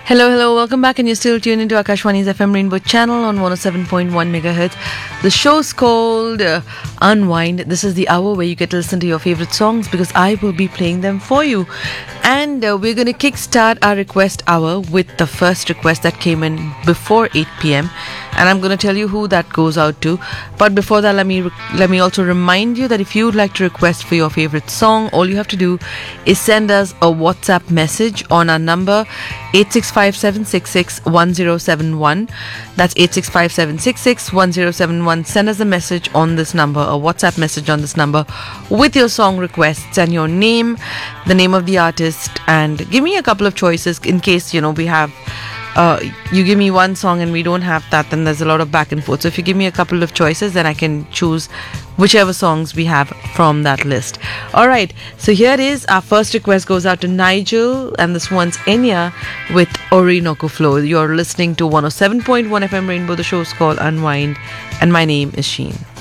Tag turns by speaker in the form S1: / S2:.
S1: Hello, hello, welcome back, and you're still tuned into Akashwani's FM Rainbow channel on 107.1 megahertz. The show's called Unwind. This is the hour where you get to listen to your favorite songs because I will be playing them for you. And we're going to kickstart our request hour with the first request that came in before 8 p.m. And I'm going to tell you who that goes out to. But before that, let me also remind you that if you'd like to request for your favorite song, all you have to do is send us a WhatsApp message on our number 865-766-1071. That's 865-766-1071. Send us a message on this number, a WhatsApp message on this number with your song requests and your name, the name of the artist, and give me a couple of choices in case, we have you give me one song and we don't have that, then there's a lot of back and forth. So if you give me a couple of choices, then I can choose whichever songs we have from that list. Alright, so here it is. Our first request goes out to Nigel, and this one's Enya with Orinoco Flow. You're listening to 107.1 FM Rainbow. The show's called Unwind, and my name is Sheen.